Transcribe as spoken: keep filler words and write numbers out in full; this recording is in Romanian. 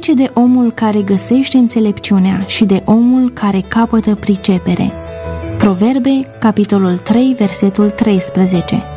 ferice de omul care găsește înțelepciunea și de omul care capătă pricepere. Proverbe, capitolul trei, versetul treisprezece.